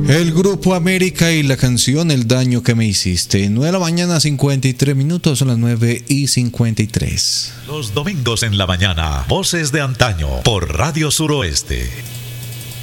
El Grupo América y la canción El daño que me hiciste. 9 de la mañana, 53 minutos, son las 9:53. Los domingos en la mañana, Voces de Antaño, por Radio Suroeste.